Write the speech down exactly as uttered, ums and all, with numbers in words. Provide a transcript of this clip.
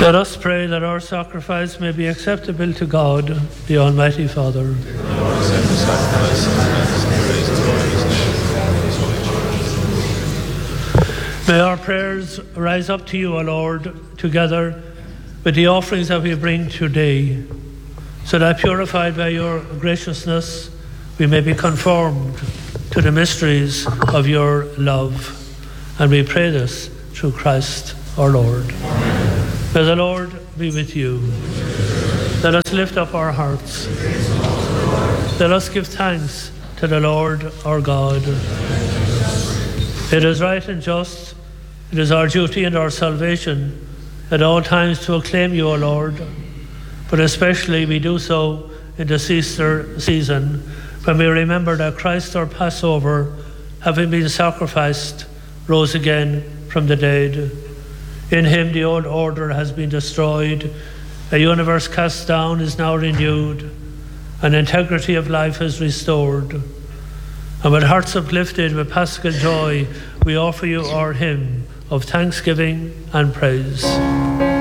Let us pray that our sacrifice may be acceptable to God, the Almighty Father. May our prayers rise up to you, O Lord, together with the offerings that we bring today, so that purified by your graciousness, we may be conformed to the mysteries of your love. And we pray this through Christ our Lord. Amen. May the Lord be with you. Let us lift up our hearts. Let us give thanks to the Lord our God. It is right and just, it is our duty and our salvation at all times to acclaim you, O Lord, but especially we do so in this Easter season, when we remember that Christ our Passover, having been sacrificed, rose again from the dead. In him the old order has been destroyed, a universe cast down is now renewed, and integrity of life is restored. And with hearts uplifted with paschal joy, we offer you our hymn of thanksgiving and praise.